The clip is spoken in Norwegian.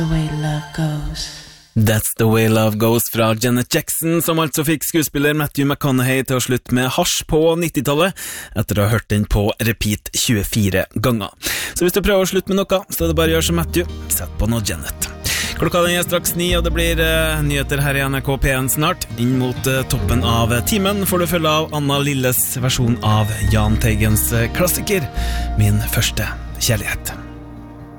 The way love goes. That's the way love goes fra Janet Jackson, som altså fikk skuespiller Matthew McConaughey til å slutte med hasj på 90-tallet, etter å ha hørt den på repeat 24 ganger. Så hvis du prøver å slutte med noe, så er det bare å gjøre som Matthew, sett på noe Janet. Klokka den er straks 9, og det blir nyheter her i NRK P1 snart. Inn mot toppen av timen får du følge av Anna Lilles versjon av Jahn Teigens klassiker, Min første kjærlighet.